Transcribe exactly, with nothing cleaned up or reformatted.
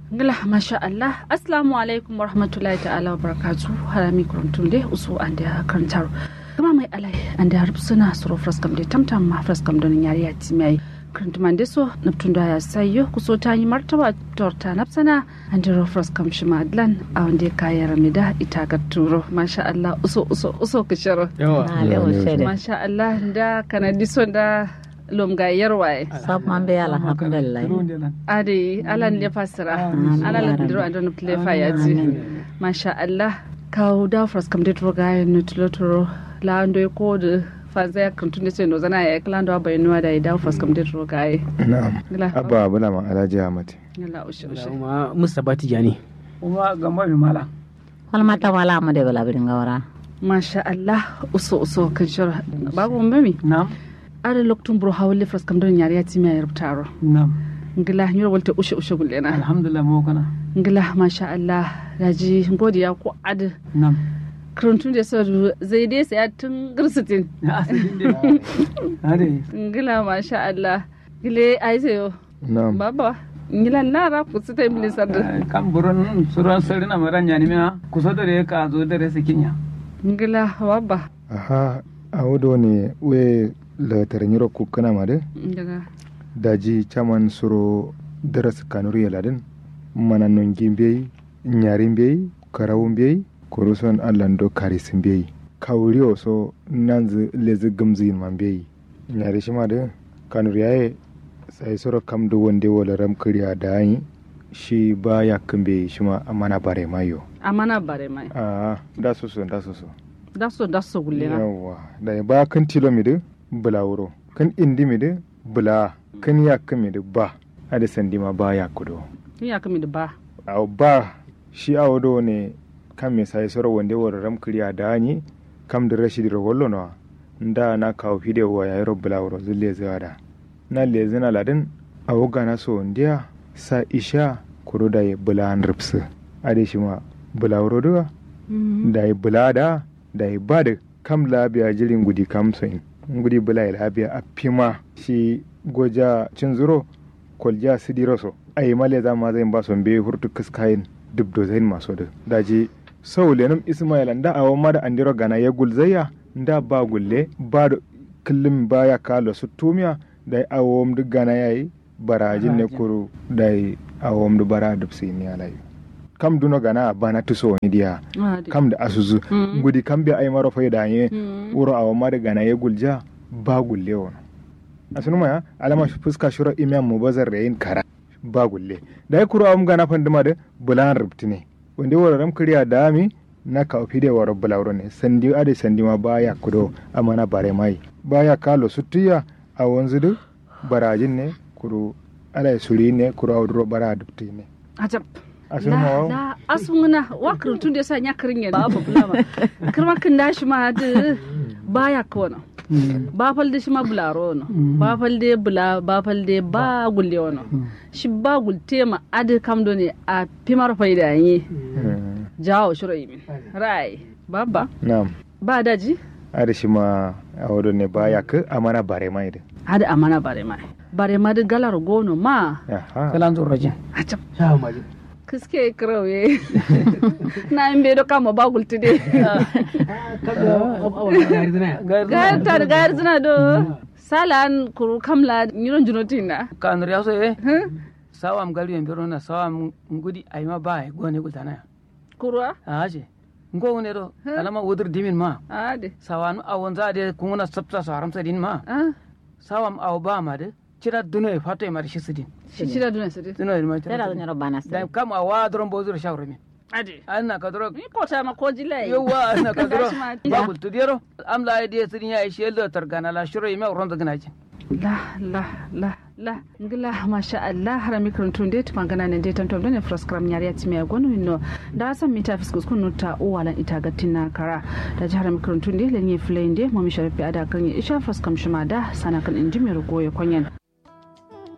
ngala masha Allah assalamu alaikum warahmatullahi ta'ala wabarakatuh harami kuruntum de usu ande kantar kuma mai alai ande harb suna suro fraskam de tamtam ma fraskam don yari ya timai kuruntum ande so naptun da ya sayo kuso ta yi martaba torta napsana ande ro fraskam shima adlan a wande kayar mida ita ga turo masha Allah uso uso uso kisharo yawa masha Allah da kanadiso da lom ga yarwaye sab man be alhamdulillah ade alan le fasira alan le dro adon ple fayaji masha Allah kaw da fras kam de tro ga no tlo la ndo ko de faza kuntunde se no zana ya klando ba no da da fras kam de tro ga na'am abba bula ma alaji amati Allah ushe ushe ma musabati jani kuma gamba mi mala wal mata wala ma de bala bidin gawara masha Allah uso uso kan shara babu mami na'am ada loktum bro hawle fras kam don yari ya timi ya rubtaro na'am ngila nyoro walte ushe ushe gullena alhamdulillah mo kana ngila masha Allah daji godiya ko ad na'am kruntun da so zai dai sai tun girsitin ya asidin de ade ngila masha Allah gile ai sayo na'am baba ngila nara ku su tai milisar da kan buron suran sarina maranya ni ma kusa da ka zo da resikinya ngila baba aha awodo ne we la taranyiro ku kana made daga daji chaman suro daras kanuri yaladin manan gimbe nyarimbe karawumbe koroson allando karisimbe kawriyo so nanzu lezi gamzin mambe nyari shima de kanuri yaye sai suro kamdo wonde wala ram kriya dai shi baya kambe shima amana bare mayo amana bare mai ah da so so da so so da so da so gullena yawa da ba kan tilomide bula wuro kan indi mide bula kan ya kame da ba ada sandima ba ya kudo ni ya kami da ba a ba shi a wado ne kan me sai soro wande woro ram kriya dani kam da rashid ro wollo no nda na kawo fide wa ya ro bula wuro zulle zada na le zina ladin a woga na so ndiya sa isha kudo da ya bula an ripsu ade shi ma bula wuro do da ya bula da da ya ba da kam labiya jirin gudi kam so in ngudi bula labiya a pima shi goja cin zuro kolja sidiro so ai male za ma zai ba son be hurtu kaskayin dubdo zain maso da daji sau lenum ismaila nda awo ma da andiro gana ya gulzaya nda ba gulle ba da kullum baya kalo su tumiya da awom duk gana yayi barajin ne kuru da awom du bara dubsi ni alai kam duno gana bana tuso ni dia kam da asuzu ngudi kam bi ay maro fayda ye wuro awo ma da gana ya gulja ba gulle wono asunuma ya alama fuska shura imam mubazar rayin kara ba gulle da kuro am gana fanduma da bulan rubtine wanda wara ram kriya dami na ka ofide wara bulawro ne sandi ade sandi ma baya kudo amana bare mai baya kalo sutiya a wanzu du barajin ne kuro ala suri ne kuro awdro bara dubtine ajab asunuma wa la asunguna wa kurutun da sa nya kirin babu bulama kirma kin dashi ma da baya kona ba falde shi ma bularo no ba falde bula ba falde ba gulle wono shi ba gulte ma ade kam do ne a pimar faida yi jawo shiro yi min rai baba na'am ba daji ade shi ma awodo ne baya ka amana bare mai da ade amana bare mai bare ma da galar gono ma aha kalan zo rajin a cap sha maji kiske krawe na imbe do kama ba gulte de gar tar gar zina do salan kuru kamla nyiron junotina kan riya so e sawam gari en biro na sawam ngudi ayma ba e gone gultana kurwa aje ngo ne do alama wodur dimin ma ade sawan awon za de kunguna sabta sa haramta din ma ah sawam aw ba ma de cira duno e fato e mar shi sidin shi shira duna sade duno e ma tera do nyoro bana da kam awa dron bozur shawre min ade anna ka dro ni kota ma ko jilai yawa anna ka dro Gashi ma- ba gul tudiro am la idea sidin ya shi lo targana la shiro ime ronda gnaji la la la la ngila masha Allah harami karantun dai tuma gana ne dai tantom ne frostgram nyari ya timi agonu no da san mita fiskus kunu ta uwalan ita gatina kara da jihar karantun dai lenye flende mu mi sharafi ada kan ya isha frostgram shima da sana kan inji mai rugo ya kwanyan